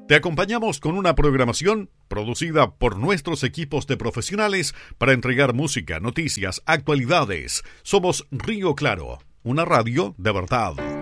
Te acompañamos con una programación producida por nuestros equipos de profesionales para entregar música, noticias, actualidades. Somos Río Claro, una radio de verdad.